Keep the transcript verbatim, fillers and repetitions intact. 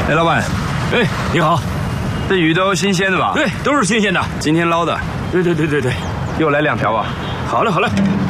哎，老板， 哎，你好， 这鱼都新鲜的吧？ 对，都是新鲜的， 今天捞的。 对对对对对， 又来两条吧。 好嘞好嘞。